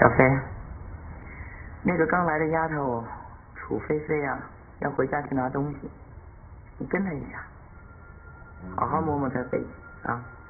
小飞，那个刚来的丫头楚菲菲啊，要回家去拿东西，你跟她一下，好好摸摸她背啊。